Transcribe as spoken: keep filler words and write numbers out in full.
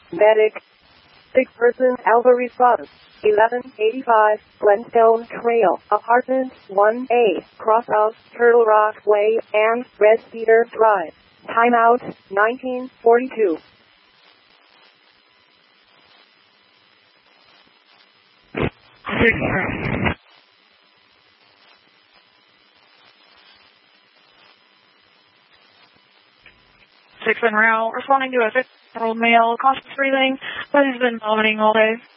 Medic. Six person Alpha response. eleven eighty-five Glenstone Trail, Apartment one A, Crosshouse, Turtle Rock Way, and Red Cedar Drive. Timeout nineteen forty-two. Six Monroe, responding to a fifty-year-old male, cautious breathing, but he's been vomiting all day.